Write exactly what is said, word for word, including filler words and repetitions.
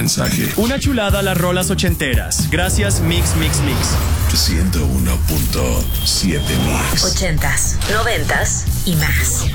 mensaje. Una chulada a las rolas ochenteras. Gracias, Mix, Mix, Mix. ciento uno punto siete Mix. Ochentas, noventas y más.